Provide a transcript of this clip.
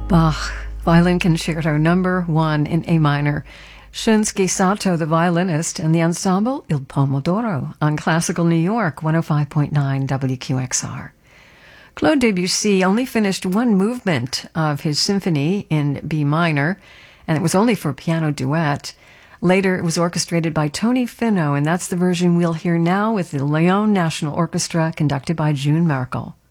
Bach, Violin Concerto Number 1 in A minor. Shunsuke Sato, the violinist, and the ensemble Il Pomodoro on Classical New York 105.9 WQXR. Claude Debussy only finished one movement of his symphony in B minor, and it was only for a piano duet. Later, it was orchestrated by Tony Finno, and that's the version we'll hear now with the Lyon National Orchestra, conducted by June Merkel.